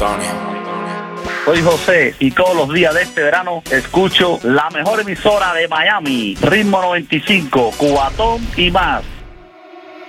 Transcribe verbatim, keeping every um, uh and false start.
Tony. Soy José y todos los días de este verano escucho la mejor emisora de Miami, Ritmo noventa y cinco, Cubatón y más.